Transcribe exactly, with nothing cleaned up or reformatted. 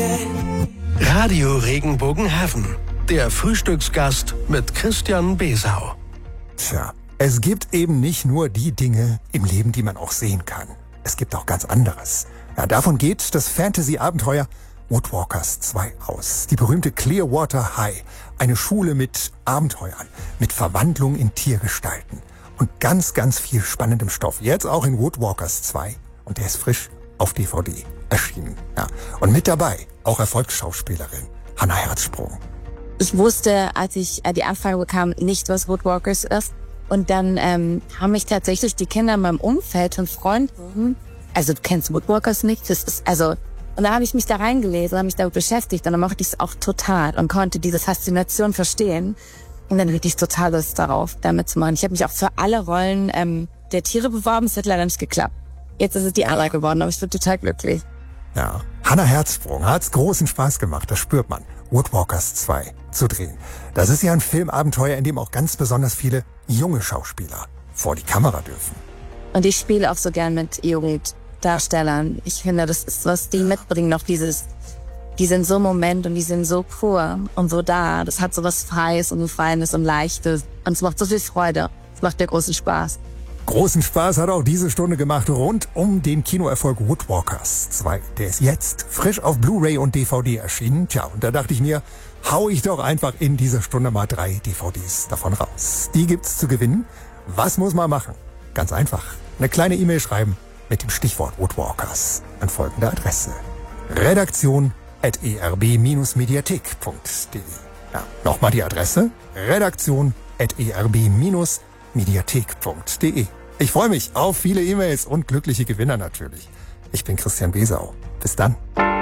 Radio Regenbogenhafen. Der Frühstücksgast mit Christian Besau. Tja, es gibt eben nicht nur die Dinge im Leben, die man auch sehen kann. Es gibt auch ganz anderes. Ja, davon geht das Fantasy-Abenteuer Woodwalkers zwei aus. Die berühmte Clearwater High. Eine Schule mit Abenteuern, mit Verwandlung in Tiergestalten. Und ganz, ganz viel spannendem Stoff. Jetzt auch in Woodwalkers zwei. Und der ist frisch auf D V D erschienen. Ja. Und mit dabei auch Erfolgsschauspielerin Hannah Herzsprung. Ich wusste, als ich äh, die Anfrage bekam, nicht, was Woodwalkers ist. Und dann ähm, haben mich tatsächlich die Kinder in meinem Umfeld und Freunden, also du kennst Woodwalkers nicht, das ist, also, und da habe ich mich da reingelesen, habe mich damit beschäftigt und dann mochte ich es auch total und konnte diese Faszination verstehen. Und dann hatte ich total Lust darauf, damit zu machen. Ich habe mich auch für alle Rollen ähm, der Tiere beworben, es hat leider nicht geklappt. Jetzt ist es die Anna geworden, aber ich bin total glücklich. Ja, Hannah Herzsprung hat's großen Spaß gemacht, das spürt man. Woodwalkers zwei zu drehen. Das ist ja ein Filmabenteuer, in dem auch ganz besonders viele junge Schauspieler vor die Kamera dürfen. Und ich spiele auch so gern mit Jugenddarstellern. Ich finde, das ist, was die mitbringen, noch dieses, die sind so im Moment und die sind so pur und so da. Das hat so was Freies und Feines und Leichtes. Und es macht so viel Freude. Es macht mir großen Spaß. Großen Spaß hat auch diese Stunde gemacht rund um den Kinoerfolg Woodwalkers zwei. Der ist jetzt frisch auf Blu-ray und D V D erschienen. Tja, und da dachte ich mir, hau ich doch einfach in dieser Stunde mal drei D V Ds davon raus. Die gibt's zu gewinnen. Was muss man machen? Ganz einfach. Eine kleine E-Mail schreiben mit dem Stichwort Woodwalkers an folgende Adresse. redaktion at e r b dash mediathek punkt d e. Ja, nochmal die Adresse. redaktion at e r b dash mediathek punkt d e. Ich freue mich auf viele E-Mails und glückliche Gewinner natürlich. Ich bin Christian Besau. Bis dann.